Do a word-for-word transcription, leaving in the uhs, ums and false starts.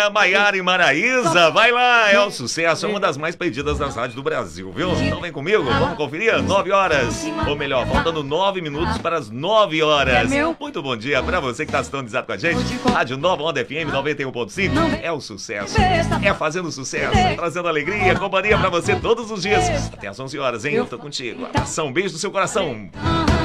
Maria, Maiara e Maraísa. Vai lá, é o sucesso, é uma das mais pedidas das rádios do Brasil, viu? Então vem comigo, vamos conferir? Nove horas, ou melhor, faltando nove minutos para as nove horas. Muito bom dia para você que está sintonizado com a gente. Rádio Nova Onda F M noventa e um ponto cinco. É o sucesso, é fazendo sucesso, é trazendo alegria, companhia para você todos os dias. Até às onze horas, hein? Eu tô contigo. Abração, beijo no seu coração.